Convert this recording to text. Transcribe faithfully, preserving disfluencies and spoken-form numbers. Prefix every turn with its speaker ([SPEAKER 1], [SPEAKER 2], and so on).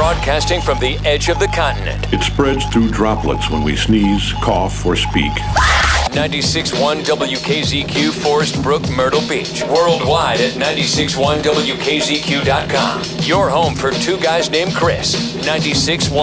[SPEAKER 1] broadcasting from the edge of the continent.
[SPEAKER 2] It spreads through droplets when we sneeze, cough, or speak.
[SPEAKER 1] ninety-six point one W K Z Q, Forest Brook, Myrtle Beach. Worldwide at ninety-six point one W K Z Q dot com. Your home for two guys named Chris. ninety-six point one